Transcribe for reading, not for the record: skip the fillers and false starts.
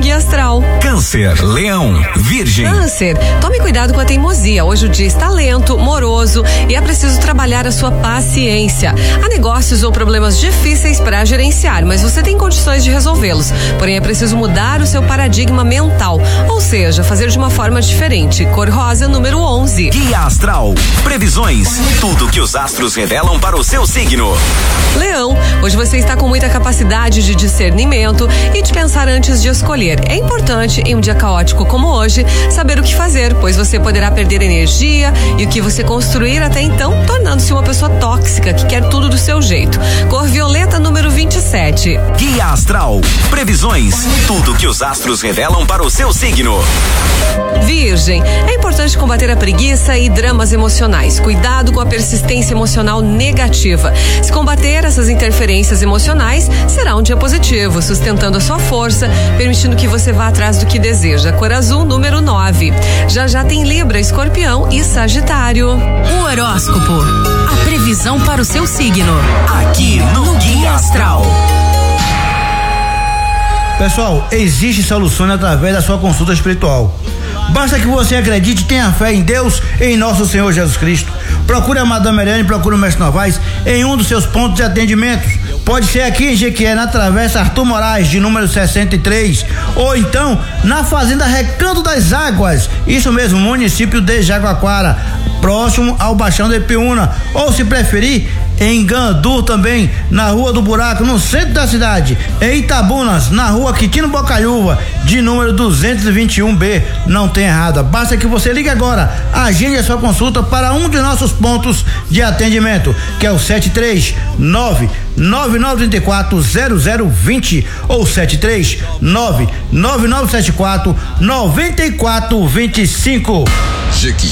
Guia Astral. Câncer, Leão, Virgem. Câncer, tome cuidado com a teimosia. Hoje o dia está lento, moroso e é preciso trabalhar a sua paciência. Há negócios ou problemas difíceis para gerenciar, mas você tem condições de resolvê-los. Porém, é preciso mudar o seu paradigma mental, ou seja, fazer de uma forma diferente. Cor rosa, número 11. Guia Astral, previsões, tudo que os astros revelam para o seu signo. Leão, hoje você está com muita capacidade de discernimento e de pensar antes de escolher. É importante, em um dia caótico como hoje, saber o que fazer, pois você poderá perder energia e o que você construir até então, tornando-se uma pessoa tóxica que quer tudo do seu jeito. Cor violeta, número 27. Guia Astral, previsões, tudo que os astros revelam para o seu signo. Virgem, é importante combater a preguiça e dramas emocionais. Cuidado com a persistência emocional negativa. Se combater essas interferências emocionais, será um dia positivo, sustentando a sua força, permitindo que você vá atrás do que deseja. Cor azul, número 9. Já tem Libra, Escorpião e Sagitário. O horóscopo, a previsão para o seu signo. Aqui no Guia Astral. Pessoal, existe solução através da sua consulta espiritual. Basta que você acredite e tenha fé em Deus e em nosso Senhor Jesus Cristo. Procure a Madame Mariane, procure o Mestre Novaes em um dos seus pontos de atendimento. Pode ser aqui em Jequié, na Travessa Arthur Moraes, de número 63, ou então na Fazenda Recanto das Águas, isso mesmo, município de Jaguaquara, próximo ao Baixão de Ipiúna, ou se preferir, em Gandu também, na Rua do Buraco, no centro da cidade, em Itabunas, na Rua Quitino Bocaiúva, de número 221B, não tem errada, basta que você ligue agora, agende a sua consulta para um de nossos pontos de atendimento, que é o 739-9934-0020 ou 739-9974-9425. Jequié.